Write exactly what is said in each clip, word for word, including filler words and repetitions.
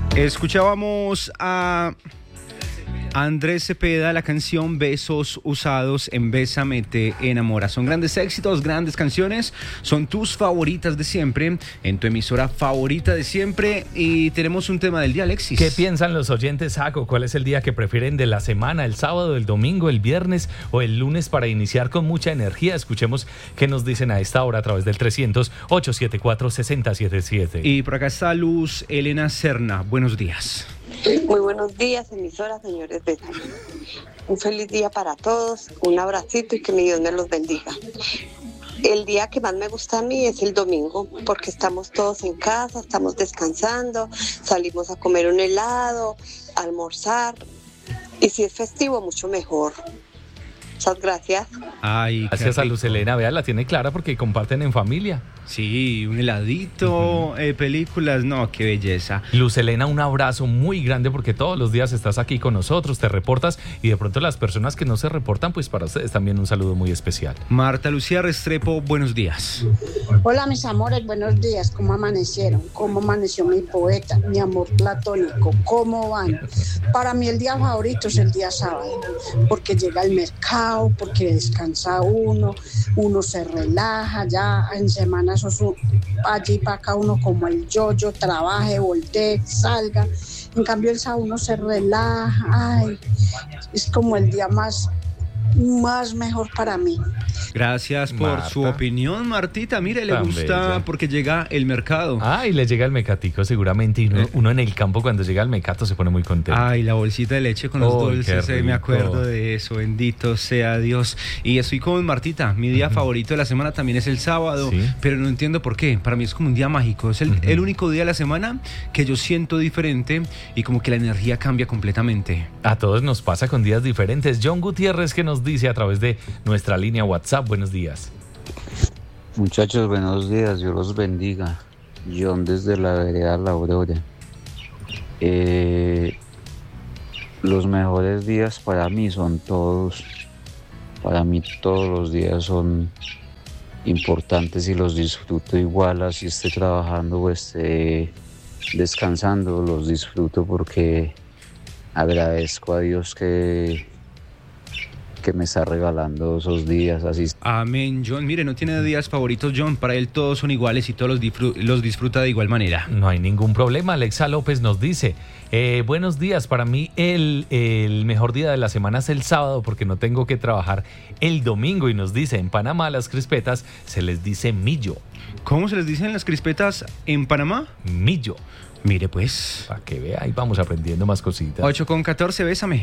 Escuchábamos a Andrés Cepeda, la canción Besos Usados en Bésame Te Enamora. Son grandes éxitos, grandes canciones, son tus favoritas de siempre, en tu emisora favorita de siempre. Y tenemos un tema del día, Alexis. ¿Qué piensan los oyentes, Saco? ¿Cuál es el día que prefieren de la semana? ¿El sábado, el domingo, el viernes o el lunes para iniciar con mucha energía? Escuchemos qué nos dicen a esta hora a través del trescientos, ochocientos setenta y cuatro, sesenta setenta y siete. Y por acá está Luz Elena Serna. Buenos días. Muy buenos días, emisora, señores de Sal. Un feliz día para todos, un abracito y que mi Dios me los bendiga. El día que más me gusta a mí es el domingo, porque estamos todos en casa, estamos descansando, salimos a comer un helado, a almorzar, y si es festivo, mucho mejor. Muchas gracias. Ay, gracias a Luz Elena, vea, la tiene clara porque comparten en familia. Sí, un heladito, uh-huh. eh, películas, no, qué belleza. Luz Elena, un abrazo muy grande porque todos los días estás aquí con nosotros, te reportas y de pronto las personas que no se reportan, pues para ustedes también un saludo muy especial. Marta Lucía Restrepo, buenos días. Hola mis amores, buenos días, ¿cómo amanecieron? ¿Cómo amaneció mi poeta, mi amor platónico? ¿Cómo van? Para mí el día favorito es el día sábado, porque llega el mercado, porque descansa uno, uno se relaja, ya en semana eso es un, allí para acá uno como el yo-yo, trabaje, voltee, salga. En cambio el sábado uno se relaja, ay, es como el día más, más mejor para mí. Gracias por Marta. Su opinión, Martita. Mire, le Tan gusta bella. Porque llega el mercado. Ah, y le llega el mecatico seguramente. Y uno, uno en el campo cuando llega el mecato se pone muy contento. Ay, la bolsita de leche con los oh, dulces. Eh, me acuerdo de eso. Bendito sea Dios. Y estoy con Martita. Mi día uh-huh. favorito de la semana también es el sábado. ¿Sí? Pero no entiendo por qué. Para mí es como un día mágico. Es el, uh-huh. el único día de la semana que yo siento diferente y como que la energía cambia completamente. A todos nos pasa con días diferentes. John Gutiérrez, que nos dice a través de nuestra línea WhatsApp. Buenos días. Muchachos, buenos días, Dios los bendiga. John desde la vereda La Aurora. Eh, los mejores días para mí son todos. Para mí todos los días son importantes y los disfruto igual, así esté trabajando o esté descansando, los disfruto porque agradezco a Dios que que me está regalando esos días así. Amén, John. Mire, no tiene días favoritos, John. Para él todos son iguales y todos los, disfr- los disfruta de igual manera. No hay ningún problema. Alexa López nos dice, eh, buenos días. Para mí el, el mejor día de la semana es el sábado porque no tengo que trabajar el domingo. Y nos dice, en Panamá las crispetas se les dice millo. ¿Cómo se les dicen las crispetas en Panamá? Millo. Mire pues. Para que vea, ahí vamos aprendiendo más cositas. ocho con catorce, bésame.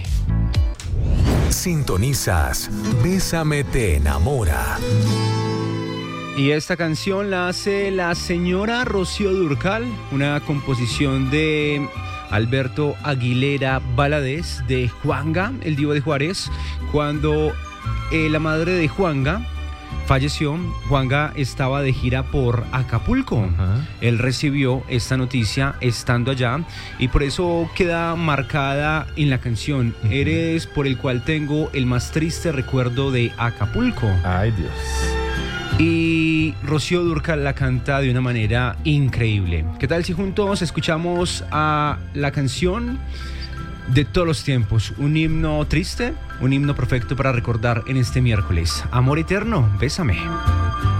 Sintonizas Bésame Te Enamora. Y esta canción la hace la señora Rocío Dúrcal, una composición de Alberto Aguilera Valadez, de Juanga, el divo de Juárez. Cuando eh, la madre de Juanga falleció, Juanga estaba de gira por Acapulco. Uh-huh. Él recibió esta noticia estando allá y por eso queda marcada en la canción. Uh-huh. Eres por el cual tengo el más triste recuerdo de Acapulco. Ay, Dios. Y Rocío Dúrcal la canta de una manera increíble. ¿Qué tal si juntos escuchamos a la canción de todos los tiempos? Un himno triste, un himno perfecto para recordar en este miércoles. Amor eterno, bésame.